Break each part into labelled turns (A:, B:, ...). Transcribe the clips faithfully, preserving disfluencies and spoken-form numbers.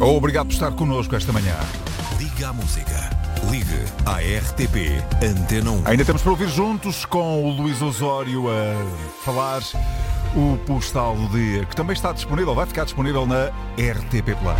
A: Obrigado por estar connosco esta manhã.
B: Liga a música. Ligue à R T P Antena um.
A: Ainda temos para ouvir juntos com o Luís Osório a falar o Postal do Dia, que também está disponível, vai ficar disponível na R T P Play.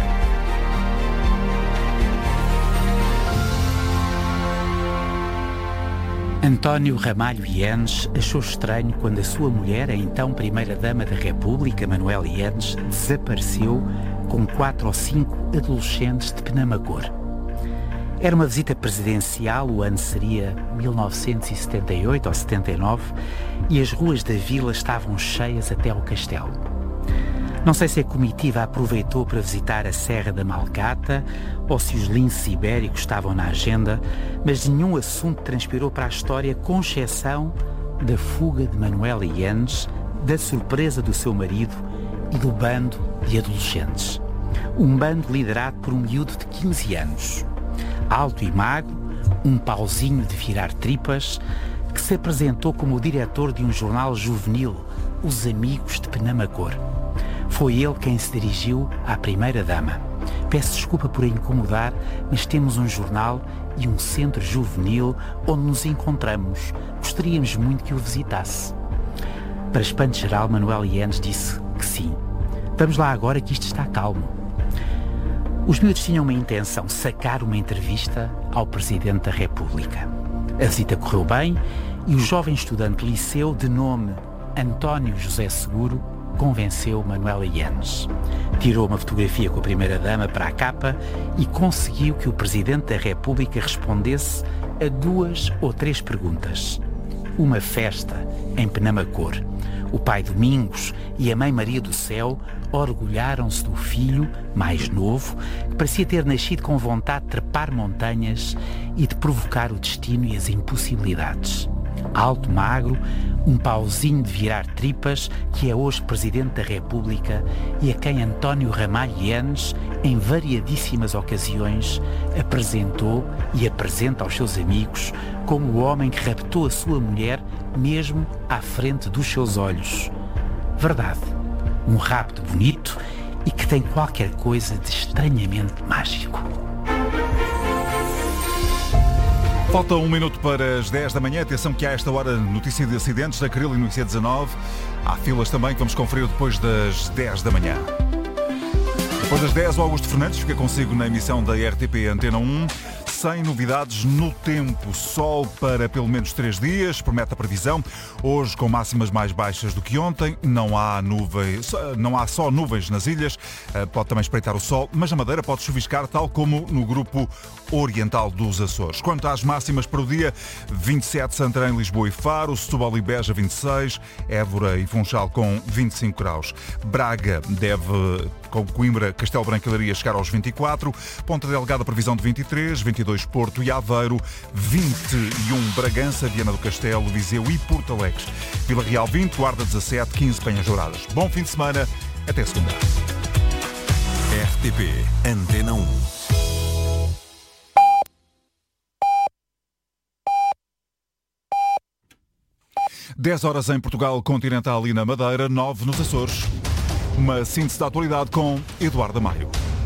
C: António Ramalho Yanes achou estranho quando a sua mulher, a então Primeira-Dama da República, Manuela Yanes, desapareceu com quatro ou cinco adolescentes de Penamacor. Era uma visita presidencial, o ano seria mil novecentos e setenta e oito ou setenta e nove, e as ruas da vila estavam cheias até ao castelo. Não sei se a comitiva aproveitou para visitar a Serra da Malgata ou se os linces ibéricos estavam na agenda, mas nenhum assunto transpirou para a história, com exceção da fuga de Manuela Yanes, da surpresa do seu marido e do bando de adolescentes. Um bando liderado por um miúdo de quinze anos, alto e magro, um pauzinho de virar tripas, que se apresentou como o diretor de um jornal juvenil, Os Amigos de Penamacor. Foi ele quem se dirigiu à Primeira-Dama. Peço desculpa por a incomodar, mas temos um jornal e um centro juvenil onde nos encontramos. Gostaríamos muito que o visitasse. Para espanto geral, Manuela Yanes disse que sim. Vamos lá agora que isto está calmo. Os miúdos tinham uma intenção, sacar uma entrevista ao Presidente da República. A visita correu bem e o jovem estudante liceu de nome António José Seguro convenceu Manuela Yanes. Tirou uma fotografia com a Primeira-Dama para a capa e conseguiu que o Presidente da República respondesse a duas ou três perguntas. Uma festa em Penamacor. O pai Domingos e a mãe Maria do Céu orgulharam-se do filho, mais novo, que parecia ter nascido com vontade de trepar montanhas e de provocar o destino e as impossibilidades. Alto, magro, um pauzinho de virar tripas, que é hoje Presidente da República e a quem António Ramalho Yanes, em variadíssimas ocasiões, apresentou e apresenta aos seus amigos como o homem que raptou a sua mulher mesmo à frente dos seus olhos. Verdade, um rapto bonito e que tem qualquer coisa de estranhamente mágico.
A: Falta um minuto para as dez da manhã. Atenção que há esta hora notícia de acidentes na Carril e no I C dezanove. Há filas também que vamos conferir depois das dez da manhã. Depois das dez, o Augusto Fernandes fica consigo na emissão da R T P Antena um. Sem novidades no tempo. Sol para pelo menos três dias, promete a previsão. Hoje com máximas mais baixas do que ontem. Não há nuvens, não há só nuvens nas ilhas. Pode também espreitar o sol, mas a Madeira pode chuviscar, tal como no grupo oriental dos Açores. Quanto às máximas para o dia, vinte e sete Santarém, Lisboa e Faro, Setúbal e Beja vinte e seis, Évora e Funchal com vinte e cinco graus. Braga deve, com Coimbra, Castelo Branco e Leiria, chegar aos vinte e quatro. Ponta Delgada, previsão de vinte e três, vinte e dois Porto e Aveiro, vinte e um Bragança, Viana do Castelo, Viseu e Porto Alegre. Vila Real vinte, Guarda dezassete, quinze Penhas Douradas. Bom fim de semana, até segunda.
B: R T P Antena um.
A: dez horas em Portugal Continental e na Madeira, nove nos Açores. Uma síntese da atualidade com Eduardo Maio.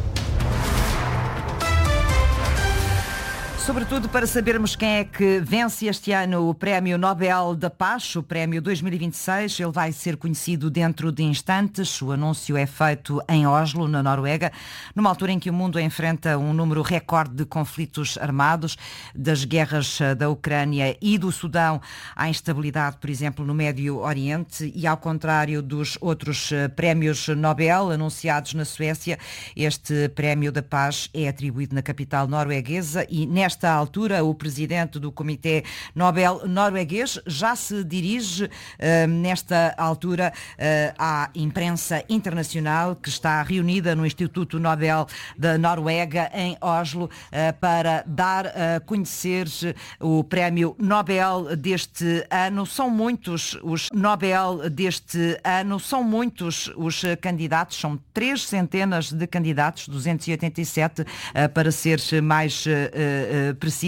D: Sobretudo para sabermos quem é que vence este ano o Prémio Nobel da Paz, o Prémio dois mil e vinte e seis. Ele vai ser conhecido dentro de instantes. O anúncio é feito em Oslo, na Noruega, numa altura em que o mundo enfrenta um número recorde de conflitos armados, das guerras da Ucrânia e do Sudão à instabilidade, por exemplo, no Médio Oriente. E ao contrário dos outros prémios Nobel anunciados na Suécia, este Prémio da Paz é atribuído na capital norueguesa e nesta Nesta altura, o presidente do Comitê Nobel norueguês já se dirige, uh, nesta altura, uh, à imprensa internacional que está reunida no Instituto Nobel da Noruega, em Oslo, uh, para dar a conhecer o Prémio Nobel deste ano. São muitos os Nobel deste ano, são muitos os candidatos, são três centenas de candidatos, duzentos e oitenta e sete, uh, para ser mais uh, uh, preciso.